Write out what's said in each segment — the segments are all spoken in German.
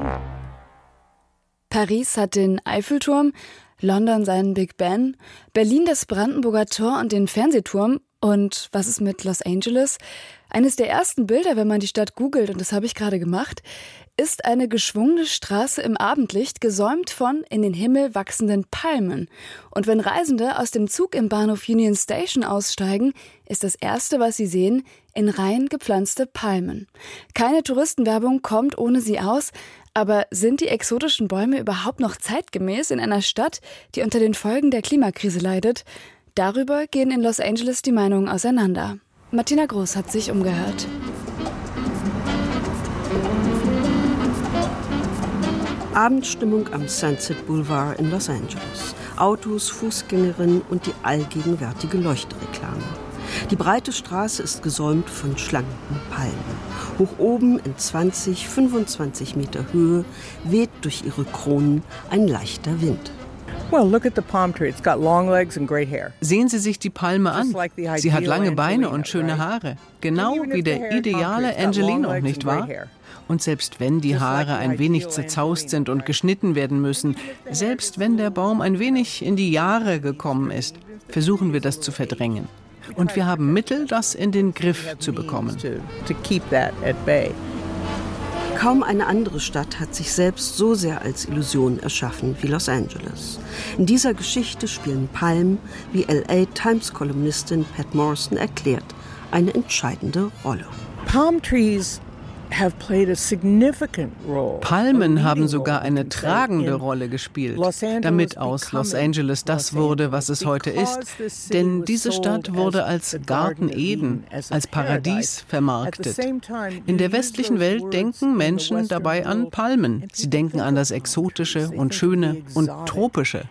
Paris hat den Eiffelturm, London seinen Big Ben, Berlin das Brandenburger Tor und den Fernsehturm. Und was ist mit Los Angeles? Eines der ersten Bilder, wenn man die Stadt googelt, und das habe ich gerade gemacht, ist eine geschwungene Straße im Abendlicht, gesäumt von in den Himmel wachsenden Palmen. Und wenn Reisende aus dem Zug im Bahnhof Union Station aussteigen, ist das Erste, was sie sehen, in Reihen gepflanzte Palmen. Keine Touristenwerbung kommt ohne sie aus, aber sind die exotischen Bäume überhaupt noch zeitgemäß in einer Stadt, die unter den Folgen der Klimakrise leidet? Darüber gehen in Los Angeles die Meinungen auseinander. Martina Groß hat sich umgehört. Abendstimmung am Sunset Boulevard in Los Angeles. Autos, Fußgängerinnen und die allgegenwärtige Leuchtreklame. Die breite Straße ist gesäumt von schlanken Palmen. Hoch oben in 20, 25 Meter Höhe weht durch ihre Kronen ein leichter Wind. Sehen Sie sich die Palme an. Sie hat lange Beine und schöne Haare. Genau wie der ideale Angelino, nicht wahr? Und selbst wenn die Haare ein wenig zerzaust sind und geschnitten werden müssen, selbst wenn der Baum ein wenig in die Jahre gekommen ist, versuchen wir das zu verdrängen. Und wir haben Mittel, das in den Griff zu bekommen. Kaum eine andere Stadt hat sich selbst so sehr als Illusion erschaffen wie Los Angeles. In dieser Geschichte spielen Palmen, wie LA Times-Kolumnistin Pat Morrison erklärt, eine entscheidende Rolle. Palmen haben sogar eine tragende Rolle gespielt, damit aus Los Angeles das wurde, was es heute ist. Denn diese Stadt wurde als Garten Eden, als Paradies vermarktet. In der westlichen Welt denken Menschen dabei an Palmen. Sie denken an das Exotische und Schöne und Tropische.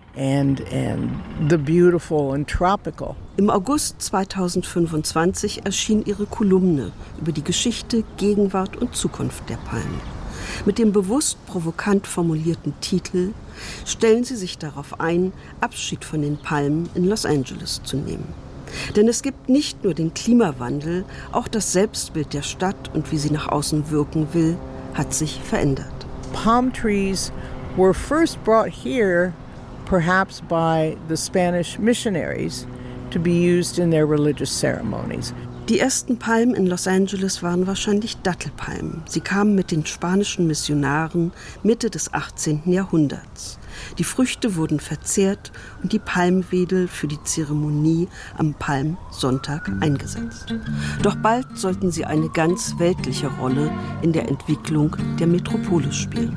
Im August 2025 erschien ihre Kolumne über die Geschichte, Gegenwart und Zukunft der Palmen. Mit dem bewusst provokant formulierten Titel stellen sie sich darauf ein, Abschied von den Palmen in Los Angeles zu nehmen. Denn es gibt nicht nur den Klimawandel, auch das Selbstbild der Stadt und wie sie nach außen wirken will, hat sich verändert. Palm trees were first brought here, perhaps by the Spanish missionaries, to be used in their religious ceremonies. Die ersten Palmen in Los Angeles waren wahrscheinlich Dattelpalmen. Sie kamen mit den spanischen Missionaren Mitte des 18. Jahrhunderts. Die Früchte wurden verzehrt und die Palmwedel für die Zeremonie am Palmsonntag eingesetzt. Doch bald sollten sie eine ganz weltliche Rolle in der Entwicklung der Metropole spielen.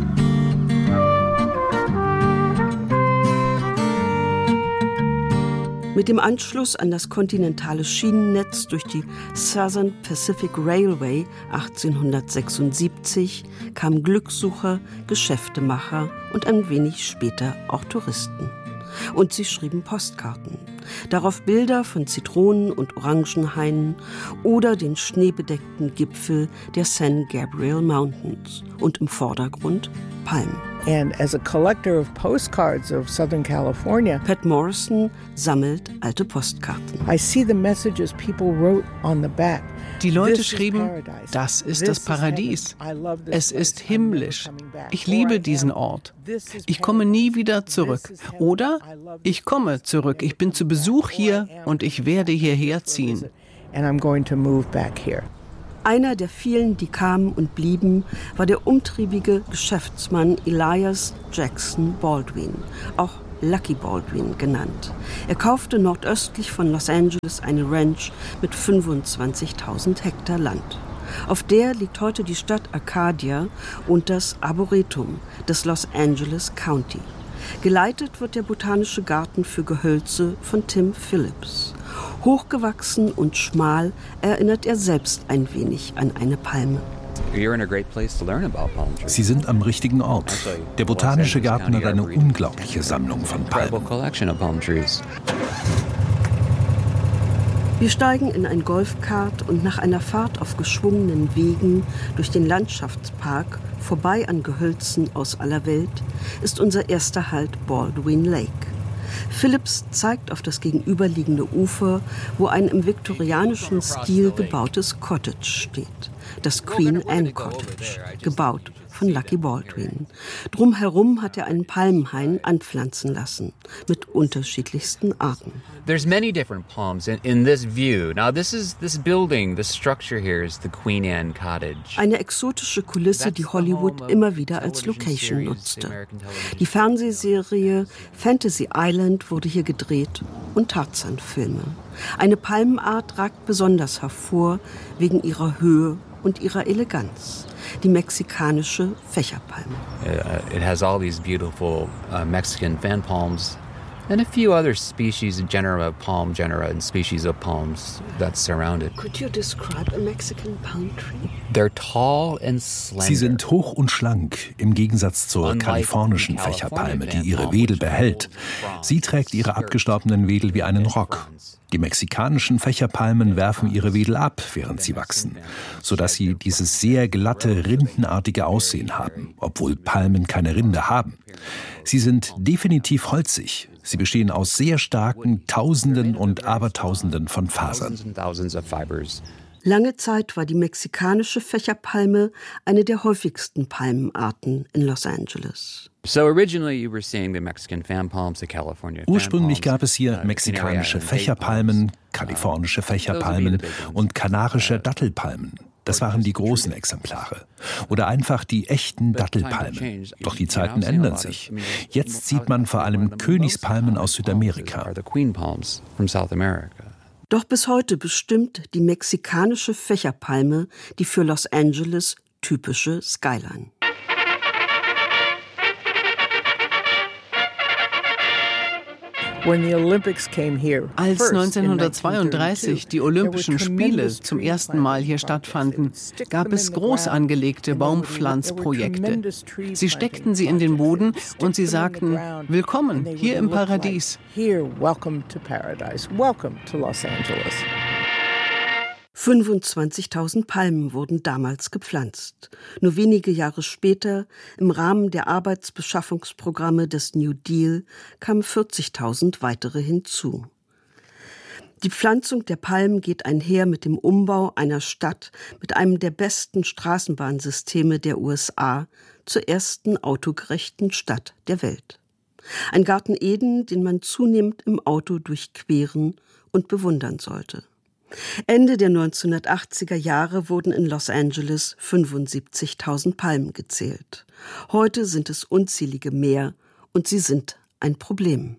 Mit dem Anschluss an das kontinentale Schienennetz durch die Southern Pacific Railway 1876 kamen Glückssucher, Geschäftemacher und ein wenig später auch Touristen. Und sie schrieben Postkarten. Darauf Bilder von Zitronen- und Orangenhainen oder den schneebedeckten Gipfel der San Gabriel Mountains und im Vordergrund Palmen. And as a collector of postcards of Southern California, Pat Morrison sammelt alte Postkarten. I see the messages people wrote on the back. Die Leute schrieben, das ist das Paradies. Es ist himmlisch. Ich liebe diesen Ort. Ich komme nie wieder zurück. Oder ich komme zurück. Ich bin zu Besuch hier und ich werde hierher ziehen. And I'm going to move back here. Einer der vielen, die kamen und blieben, war der umtriebige Geschäftsmann Elias Jackson Baldwin, auch Lucky Baldwin genannt. Er kaufte nordöstlich von Los Angeles eine Ranch mit 25.000 Hektar Land. Auf der liegt heute die Stadt Arcadia und das Arboretum des Los Angeles County. Geleitet wird der Botanische Garten für Gehölze von Tim Phillips. Hochgewachsen und schmal erinnert er selbst ein wenig an eine Palme. Sie sind am richtigen Ort. Der Botanische Garten hat eine unglaubliche Sammlung von Palmen. Wir steigen in ein Golfkart und nach einer Fahrt auf geschwungenen Wegen durch den Landschaftspark vorbei an Gehölzen aus aller Welt ist unser erster Halt Baldwin Lake. Phillips zeigt auf das gegenüberliegende Ufer, wo ein im viktorianischen Stil gebautes Cottage steht. Das Queen Anne Cottage, gebaut von Lucky Baldwin. Drumherum hat er einen Palmenhain anpflanzen lassen, mit unterschiedlichsten Arten. There's many different palms in this view. Now this building, this structure here is the Queen Anne Cottage. Eine exotische Kulisse, die Hollywood immer wieder als Location nutzte. Die Fernsehserie Fantasy Island wurde hier gedreht und Tarzan-Filme. Eine Palmenart ragt besonders hervor wegen ihrer Höhe und ihrer Eleganz. Die mexikanische Fächerpalme. It has all these beautiful Mexican fan palms and a few other species, palm genera and species of palms that surround it. Could you describe a Mexican palm tree? They're tall and slender. Sie sind hoch und schlank, im Gegensatz zur kalifornischen Fächerpalme, die ihre Wedel behält. Sie trägt ihre abgestorbenen Wedel wie einen Rock. Die mexikanischen Fächerpalmen werfen ihre Wedel ab, während sie wachsen, sodass sie dieses sehr glatte, rindenartige Aussehen haben, obwohl Palmen keine Rinde haben. Sie sind definitiv holzig. Sie bestehen aus sehr starken Tausenden und Abertausenden von Fasern. Lange Zeit war die mexikanische Fächerpalme eine der häufigsten Palmenarten in Los Angeles. Ursprünglich gab es hier mexikanische Fächerpalmen, kalifornische Fächerpalmen und kanarische Dattelpalmen. Das waren die großen Exemplare. Oder einfach die echten Dattelpalmen. Doch die Zeiten ändern sich. Jetzt sieht man vor allem Königspalmen aus Südamerika. Doch bis heute bestimmt die mexikanische Fächerpalme die für Los Angeles typische Skyline. Als 1932 die Olympischen Spiele zum ersten Mal hier stattfanden, gab es groß angelegte Baumpflanzprojekte. Sie steckten sie in den Boden und sie sagten, willkommen hier im Paradies. 25.000 Palmen wurden damals gepflanzt. Nur wenige Jahre später, im Rahmen der Arbeitsbeschaffungsprogramme des New Deal, kamen 40.000 weitere hinzu. Die Pflanzung der Palmen geht einher mit dem Umbau einer Stadt mit einem der besten Straßenbahnsysteme der USA zur ersten autogerechten Stadt der Welt. Ein Garten Eden, den man zunehmend im Auto durchqueren und bewundern sollte. Ende der 1980er Jahre wurden in Los Angeles 75.000 Palmen gezählt. Heute sind es unzählige mehr und sie sind ein Problem.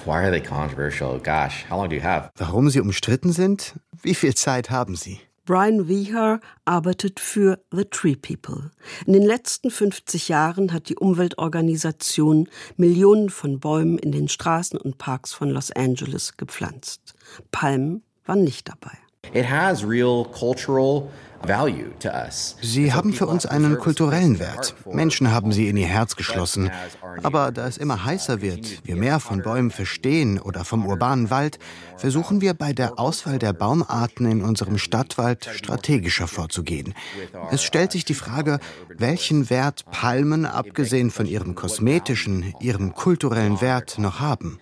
Warum sie umstritten sind? Wie viel Zeit haben sie? Brian Weher arbeitet für The Tree People. In den letzten 50 Jahren hat die Umweltorganisation Millionen von Bäumen in den Straßen und Parks von Los Angeles gepflanzt. Palmen waren nicht dabei. Sie haben für uns einen kulturellen Wert. Menschen haben sie in ihr Herz geschlossen. Aber da es immer heißer wird, wir mehr von Bäumen verstehen oder vom urbanen Wald, versuchen wir bei der Auswahl der Baumarten in unserem Stadtwald strategischer vorzugehen. Es stellt sich die Frage, welchen Wert Palmen, abgesehen von ihrem kosmetischen, ihrem kulturellen Wert, noch haben.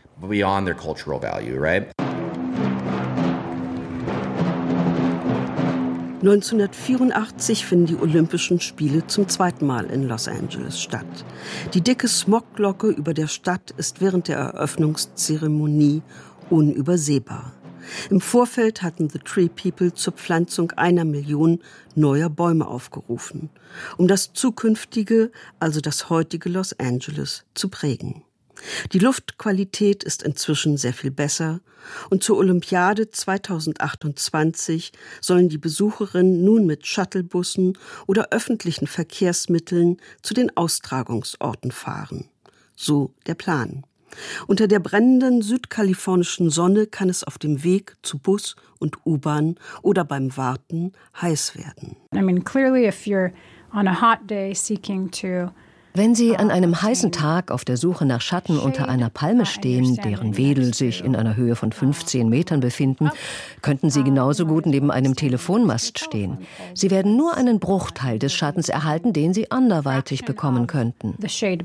1984 finden die Olympischen Spiele zum zweiten Mal in Los Angeles statt. Die dicke Smogglocke über der Stadt ist während der Eröffnungszeremonie unübersehbar. Im Vorfeld hatten The Tree People zur Pflanzung 1 Million neuer Bäume aufgerufen, um das zukünftige, also das heutige Los Angeles zu prägen. Die Luftqualität ist inzwischen sehr viel besser und zur Olympiade 2028 sollen die Besucherinnen nun mit Shuttlebussen oder öffentlichen Verkehrsmitteln zu den Austragungsorten fahren. So der Plan. Unter der brennenden südkalifornischen Sonne kann es auf dem Weg zu Bus und U-Bahn oder beim Warten heiß werden. Clearly if you're on a hot day seeking to Wenn Sie an einem heißen Tag auf der Suche nach Schatten unter einer Palme stehen, deren Wedel sich in einer Höhe von 15 Metern befinden, könnten Sie genauso gut neben einem Telefonmast stehen. Sie werden nur einen Bruchteil des Schattens erhalten, den Sie anderweitig bekommen könnten.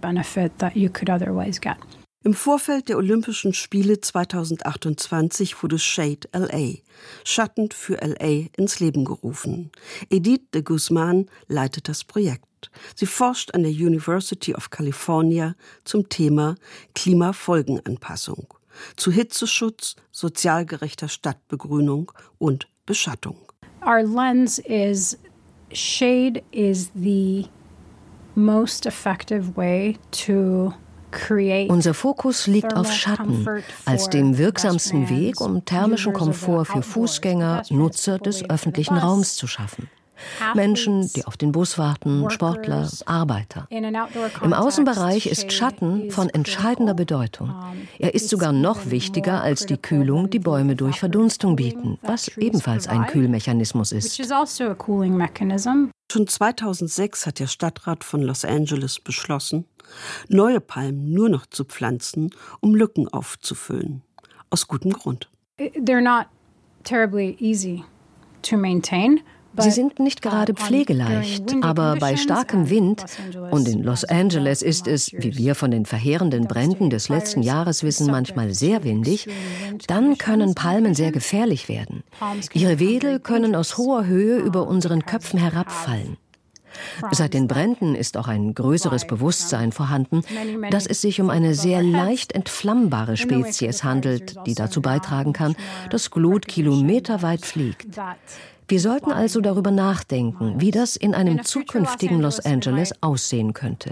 Im Vorfeld der Olympischen Spiele 2028 wurde Shade LA, Schatten für LA, ins Leben gerufen. Edith de Guzman leitet das Projekt. Sie forscht an der University of California zum Thema Klimafolgenanpassung, zu Hitzeschutz, sozial gerechter Stadtbegrünung und Beschattung. Our lens is shade is the most effective way to create. Unser Fokus liegt auf Schatten als dem wirksamsten Weg, um thermischen Komfort für Fußgänger, Nutzer des öffentlichen Raums zu schaffen. Menschen, die auf den Bus warten, Sportler, Arbeiter. Im Außenbereich ist Schatten von entscheidender Bedeutung. Er ist sogar noch wichtiger als die Kühlung, die Bäume durch Verdunstung bieten, was ebenfalls ein Kühlmechanismus ist. Schon 2006 hat der Stadtrat von Los Angeles beschlossen, neue Palmen nur noch zu pflanzen, um Lücken aufzufüllen. Aus gutem Grund. They're not terribly easy to maintain. Sie sind nicht gerade pflegeleicht, aber bei starkem Wind, und in Los Angeles ist es, wie wir von den verheerenden Bränden des letzten Jahres wissen, manchmal sehr windig, dann können Palmen sehr gefährlich werden. Ihre Wedel können aus hoher Höhe über unseren Köpfen herabfallen. Seit den Bränden ist auch ein größeres Bewusstsein vorhanden, dass es sich um eine sehr leicht entflammbare Spezies handelt, die dazu beitragen kann, dass Glut kilometerweit fliegt. Wir sollten also darüber nachdenken, wie das in einem zukünftigen Los Angeles aussehen könnte.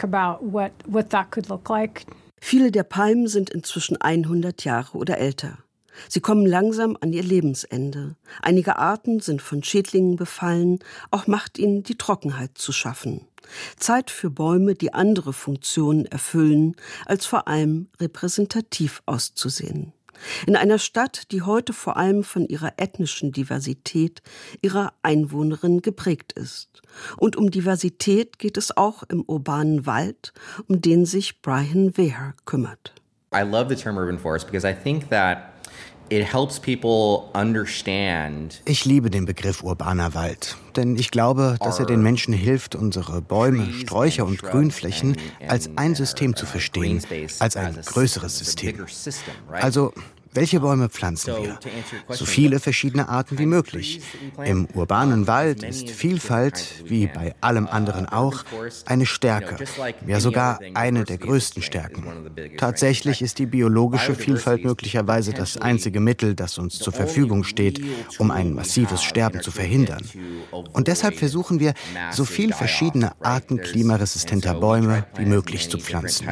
Viele der Palmen sind inzwischen 100 Jahre oder älter. Sie kommen langsam an ihr Lebensende. Einige Arten sind von Schädlingen befallen, auch macht ihnen die Trockenheit zu schaffen. Zeit für Bäume, die andere Funktionen erfüllen, als vor allem repräsentativ auszusehen. In einer Stadt, die heute vor allem von ihrer ethnischen Diversität ihrer Einwohnerinnen geprägt ist. Und um Diversität geht es auch im urbanen Wald, um den sich Brian Wehr kümmert. I love the term urban forest because I think that it helps people understand. Ich liebe den Begriff urbaner Wald, denn ich glaube, dass er den Menschen hilft, unsere Bäume, Sträucher und Grünflächen als ein System zu verstehen, als ein größeres System. Also, welche Bäume pflanzen wir? So viele verschiedene Arten wie möglich. Im urbanen Wald ist Vielfalt, wie bei allem anderen auch, eine Stärke, ja sogar eine der größten Stärken. Tatsächlich ist die biologische Vielfalt möglicherweise das einzige Mittel, das uns zur Verfügung steht, um ein massives Sterben zu verhindern. Und deshalb versuchen wir, so viel verschiedene Arten klimaresistenter Bäume wie möglich zu pflanzen.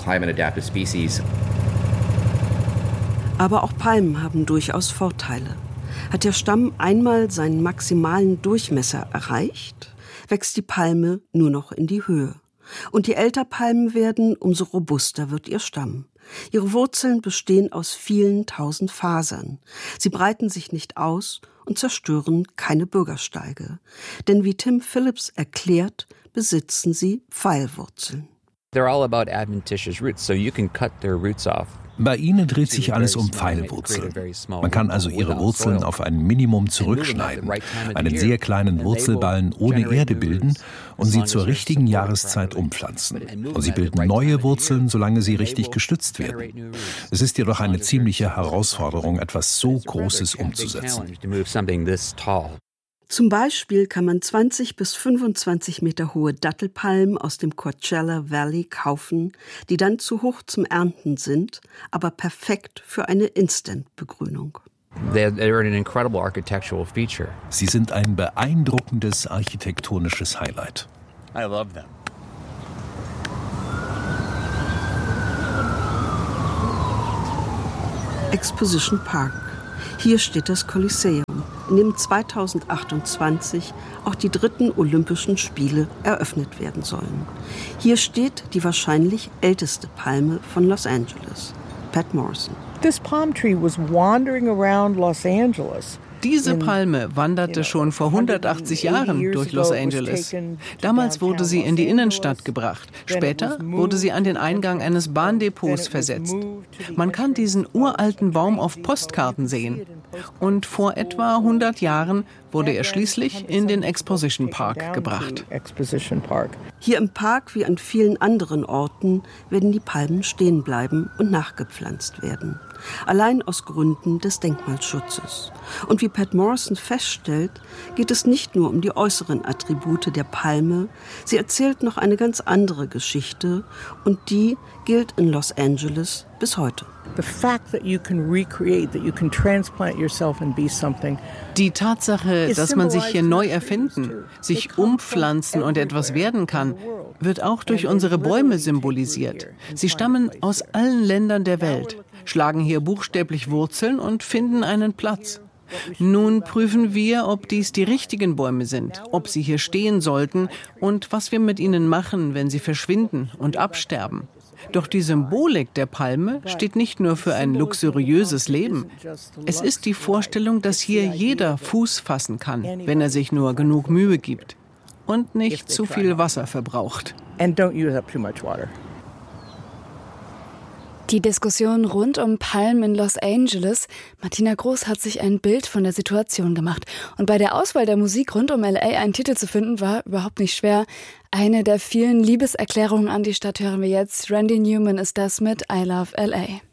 Aber auch Palmen haben durchaus Vorteile. Hat der Stamm einmal seinen maximalen Durchmesser erreicht, wächst die Palme nur noch in die Höhe. Und je älter Palmen werden, umso robuster wird ihr Stamm. Ihre Wurzeln bestehen aus vielen tausend Fasern. Sie breiten sich nicht aus und zerstören keine Bürgersteige. Denn wie Tim Phillips erklärt, besitzen sie Pfeilwurzeln. They're all about adventitious roots, so you can cut their roots off. Bei ihnen dreht sich alles um Pfeilwurzeln. Man kann also ihre Wurzeln auf ein Minimum zurückschneiden, einen sehr kleinen Wurzelballen ohne Erde bilden und sie zur richtigen Jahreszeit umpflanzen. Und sie bilden neue Wurzeln, solange sie richtig gestützt werden. Es ist jedoch eine ziemliche Herausforderung, etwas so Großes umzusetzen. Zum Beispiel kann man 20 bis 25 Meter hohe Dattelpalmen aus dem Coachella Valley kaufen, die dann zu hoch zum Ernten sind, aber perfekt für eine Instant-Begrünung. Sie sind ein beeindruckendes architektonisches Highlight. I love them. Exposition Park. Hier steht das Kolosseum, in dem 2028 auch die 3. Olympischen Spiele eröffnet werden sollen. Hier steht die wahrscheinlich älteste Palme von Los Angeles, Pat Morrison. This palm tree was wandering around Los Angeles. Diese Palme wanderte schon vor 180 Jahren durch Los Angeles. Damals wurde sie in die Innenstadt gebracht. Später wurde sie an den Eingang eines Bahndepots versetzt. Man kann diesen uralten Baum auf Postkarten sehen. Und vor etwa 100 Jahren wurde er schließlich in den Exposition Park gebracht. Hier im Park wie an vielen anderen Orten werden die Palmen stehen bleiben und nachgepflanzt werden. Allein aus Gründen des Denkmalschutzes. Und wie Pat Morrison feststellt, geht es nicht nur um die äußeren Attribute der Palme, sie erzählt noch eine ganz andere Geschichte und die gilt in Los Angeles bis heute. Die Tatsache, dass man sich hier neu erfinden, sich umpflanzen und etwas werden kann, wird auch durch unsere Bäume symbolisiert. Sie stammen aus allen Ländern der Welt, schlagen hier buchstäblich Wurzeln und finden einen Platz. Nun prüfen wir, ob dies die richtigen Bäume sind, ob sie hier stehen sollten und was wir mit ihnen machen, wenn sie verschwinden und absterben. Doch die Symbolik der Palme steht nicht nur für ein luxuriöses Leben. Es ist die Vorstellung, dass hier jeder Fuß fassen kann, wenn er sich nur genug Mühe gibt und nicht zu viel Wasser verbraucht. Die Diskussion rund um Palmen in Los Angeles. Martina Groß hat sich ein Bild von der Situation gemacht. Und bei der Auswahl der Musik rund um L.A. einen Titel zu finden, war überhaupt nicht schwer. Eine der vielen Liebeserklärungen an die Stadt hören wir jetzt. Randy Newman ist das mit I Love L.A.